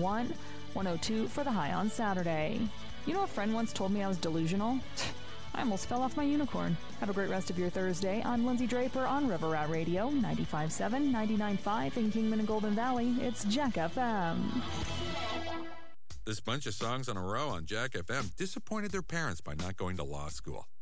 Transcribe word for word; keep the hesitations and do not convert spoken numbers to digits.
one, one oh two for the high on Saturday. You know, a friend once told me I was delusional. I almost fell off my unicorn. Have a great rest of your Thursday. I'm Lindsay Draper on River Rat Radio, ninety-five point seven, ninety-nine point five in Kingman and Golden Valley. It's Jack F M. This bunch of songs in a row on Jack F M disappointed their parents by not going to law school.